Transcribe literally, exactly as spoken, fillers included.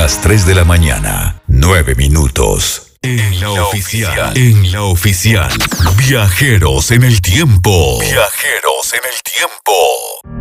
las tres de la mañana, nueve minutos. En la oficial, en la oficial, Viajeros en el Tiempo. Viajeros en el Tiempo.